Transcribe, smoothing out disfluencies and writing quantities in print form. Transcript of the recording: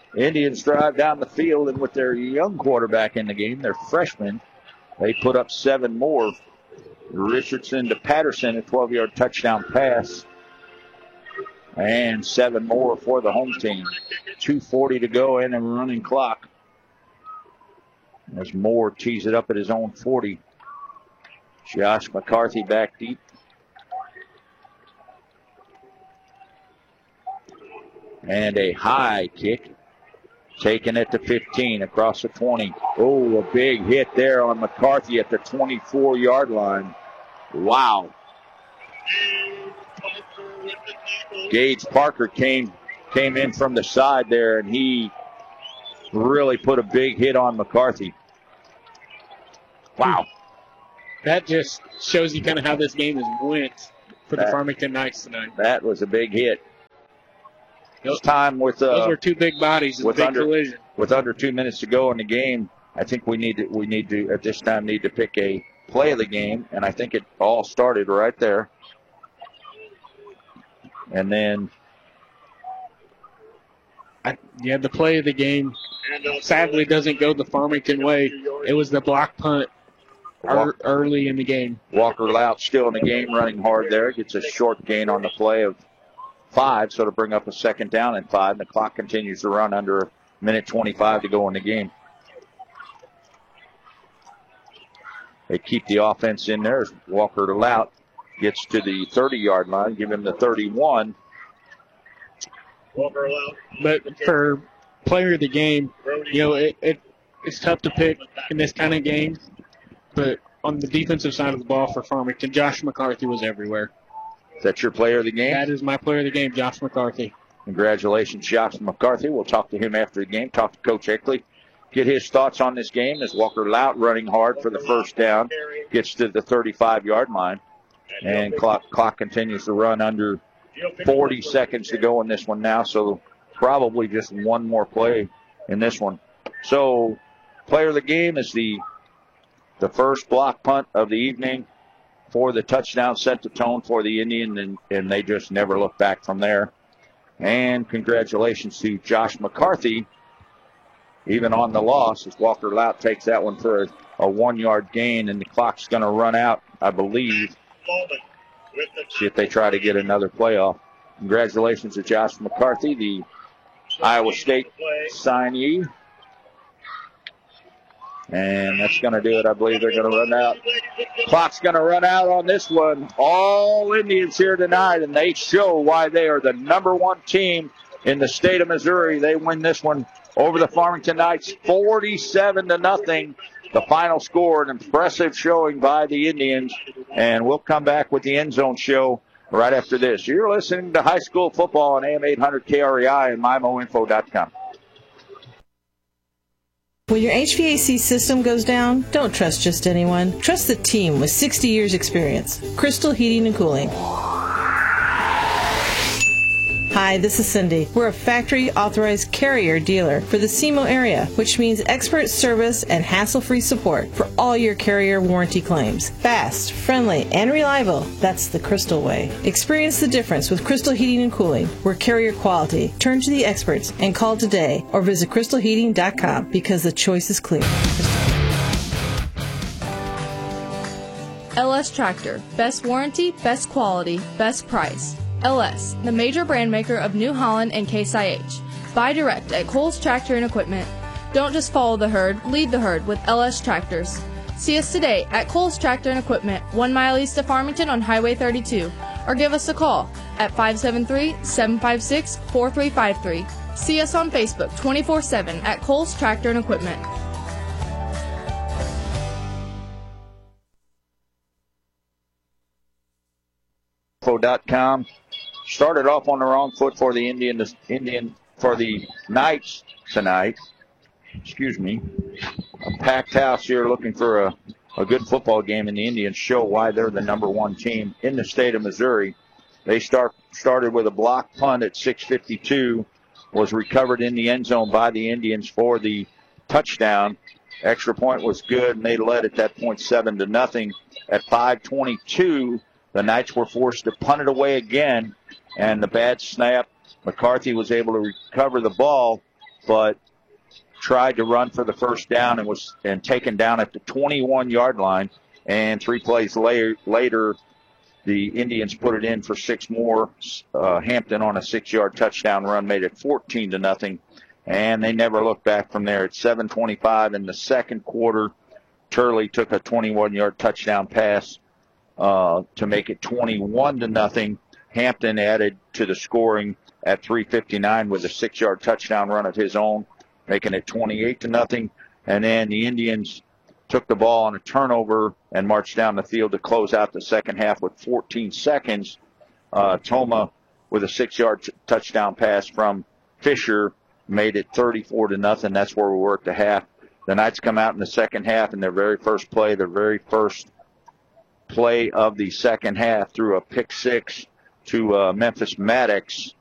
Indians drive down the field, and with their young quarterback in the game, their freshman, they put up 7 more. Richardson to Patterson, a 12-yard touchdown pass. And 7 more for the home team. 2:40 to go and a running clock. As Moore tees it up at his own 40. Josh McCarthy back deep. And a high kick. Taking it to 15 across the 20. Oh, a big hit there on McCarthy at the 24-yard line. Wow. Gage Parker came in from the side there, and he really put a big hit on McCarthy. Wow. That just shows you kind of how this game has went for the Farmington Knights tonight. That was a big hit. This time with those were 2 big bodies. With big collision. With under 2 minutes to go in the game, I think we need to at this time need to pick a play of the game, and I think it all started right there. And then, the play of the game sadly doesn't go the Farmington way. It was the block punt early in the game. Walker Lout still in the game, running hard there. Gets a short gain on the play of 5, so to bring up a second down and 5. And the clock continues to run under a minute 25 to go in the game. They keep the offense in there as Walker Lout gets to the 30-yard line, give him the 31. But for player of the game, it's tough to pick in this kind of game. But on the defensive side of the ball for Farmington, Josh McCarthy was everywhere. Is that your player of the game? That is my player of the game, Josh McCarthy. Congratulations, Josh McCarthy. We'll talk to him after the game, talk to Coach Eckley, get his thoughts on this game as Walker Lout running hard for the first down, gets to the 35-yard line. And clock continues to run under 40 seconds to go in this one now, so probably just one more play in this one. So player of the game is the first block punt of the evening for the touchdown, set the tone for the Indians, and they just never look back from there. And congratulations to Josh McCarthy, even on the loss, as Walker Lout takes that one for a 1-yard gain, and the clock's going to run out, I believe. See if they try to get another playoff. Congratulations to Josh McCarthy, the Iowa State signee. And that's going to do it. I believe they're going to run out. Clock's going to run out on this one. All Indians here tonight, and they show why they are the number 1 team in the state of Missouri. They win this one over the Farmington Knights 47-0. The final score, an impressive showing by the Indians. And we'll come back with the End Zone show right after this. You're listening to high school football on AM 800 KREI and MyMoInfo.com. When your HVAC system goes down, don't trust just anyone. Trust the team with 60 years experience. Crystal Heating and Cooling. Hi, this is Cindy. We're a factory-authorized Carrier dealer for the SEMO area, which means expert service and hassle-free support for all your Carrier warranty claims. Fast, friendly, and reliable. That's the Crystal way. Experience the difference with Crystal Heating and Cooling. We're Carrier quality. Turn to the experts and call today or visit crystalheating.com because the choice is clear. LS Tractor. Best warranty, best quality, best price. LS, the major brand maker of New Holland and Case IH. Buy direct at Coles Tractor and Equipment. Don't just follow the herd, lead the herd with LS Tractors. See us today at Coles Tractor and Equipment, 1 mile east of Farmington on Highway 32. Or give us a call at 573-756-4353. See us on Facebook 24/7 at Coles Tractor and Equipment. .com. Started off on the wrong foot for the for the Knights tonight. Excuse me. A packed house here looking for a good football game, and the Indians show why they're the number 1 team in the state of Missouri. They started with a block punt at 6:52, was recovered in the end zone by the Indians for the touchdown. Extra point was good, and they led at that point 7-0. At 5:22, the Knights were forced to punt it away again, and the bad snap, McCarthy was able to recover the ball, but tried to run for the first down and was taken down at the 21-yard line. And 3 plays later, the Indians put it in for 6 more. Hampton on a 6-yard touchdown run made it 14-0. And they never looked back from there. At 7:25 in the second quarter, Turley took a 21-yard touchdown pass to make it 21-0. Hampton added to the scoring at 3:59 with a 6-yard touchdown run of his own, making it 28-0. And then the Indians took the ball on a turnover and marched down the field to close out the second half with 14 seconds. Toma with a 6-yard touchdown pass from Fisher made it 34-0. That's where we were at the half. The Knights come out in the second half, and their very first play of the second half, threw a pick 6 to Memphis Maddox,